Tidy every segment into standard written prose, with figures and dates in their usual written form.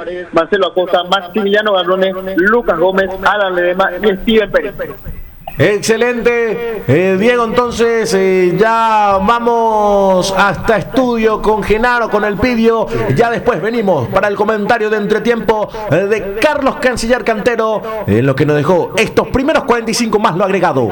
Marcelo Acosta, Maximiliano Garrone, Lucas Gómez, Alan Ledema y Steven Pérez. Excelente, Diego. Entonces ya vamos hasta estudio con Genaro, con el Pidio. Ya después venimos para el comentario de entretiempo de Carlos Canciller Cantero, en lo que nos dejó estos primeros 45 más lo agregado.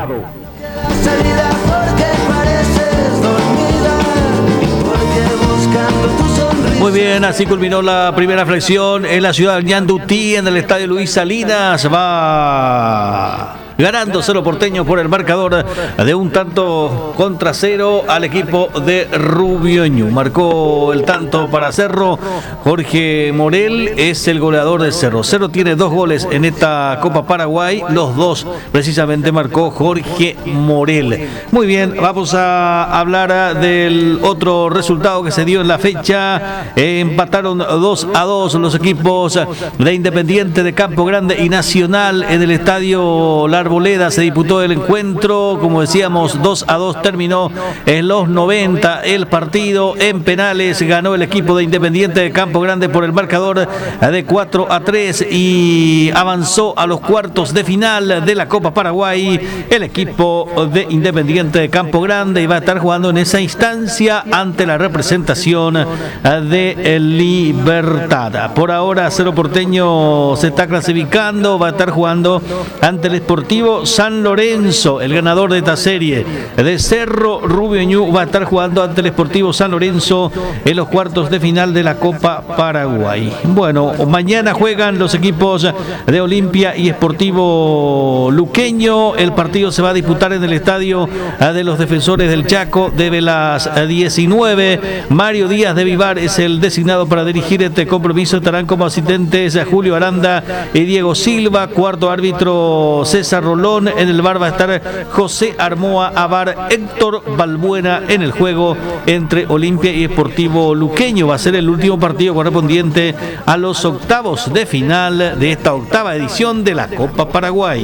Muy bien, así culminó la primera flexión en la ciudad de Ñandutí, en el estadio Luis Salinas. Va ganando Cerro Porteño por el marcador de un tanto contra cero al equipo de Rubio Ñu. Marcó el tanto para Cerro Jorge Morel, es el goleador de Cerro. Cerro tiene 2 goles en esta Copa Paraguay, los 2 precisamente marcó Jorge Morel. Muy bien, vamos a hablar del otro resultado que se dio en la fecha. Empataron 2-2 los equipos de Independiente de Campo Grande y Nacional en el estadio La Arboleda. Se disputó el encuentro, como decíamos, 2-2 terminó en los 90 el partido. En penales ganó el equipo de Independiente de Campo Grande por el marcador de 4-3 y avanzó a los cuartos de final de la Copa Paraguay el equipo de Independiente de Campo Grande, y va a estar jugando en esa instancia ante la representación de Libertad. Por ahora Cerro Porteño se está clasificando, va a estar jugando ante el Sportivo San Lorenzo, el ganador de esta serie de Cerro. Rubio Ñu va a estar jugando ante el Sportivo San Lorenzo en los cuartos de final de la Copa Paraguay. Bueno, mañana juegan los equipos de Olimpia y Sportivo Luqueño. El partido se va a disputar en el estadio de los Defensores del Chaco desde las 19. Mario Díaz de Vivar es el designado para dirigir este compromiso. Estarán como asistentes a Julio Aranda y Diego Silva. Cuarto árbitro César Rolón. En el bar va a estar José Armoa Abar. Héctor Balbuena en el juego entre Olimpia y Sportivo Luqueño. Va a ser el último partido correspondiente a los octavos de final de esta octava edición de la Copa Paraguay.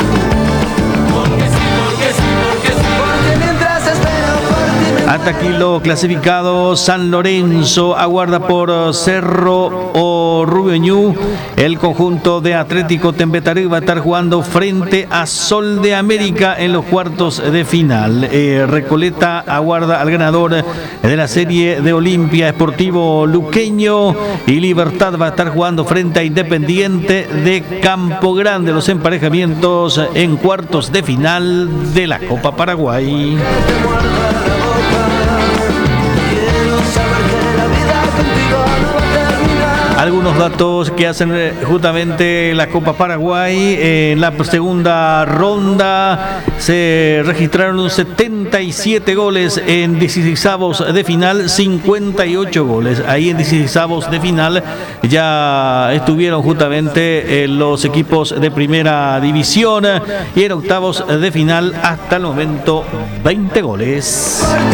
Hasta aquí lo clasificado. San Lorenzo aguarda por Cerro o Rubio Ñu. El conjunto de Atlético Tembetaré va a estar jugando frente a Sol de América en los cuartos de final. Recoleta aguarda al ganador de la serie de Olimpia, Sportivo Luqueño, y Libertad va a estar jugando frente a Independiente de Campo Grande. Los emparejamientos en cuartos de final de la Copa Paraguay. Algunos datos que hacen justamente la Copa Paraguay. En la segunda ronda se registraron 77 goles en 16avos de final, 58 goles. Ahí en 16avos de final ya estuvieron justamente los equipos de primera división, y en octavos de final hasta el momento 20 goles.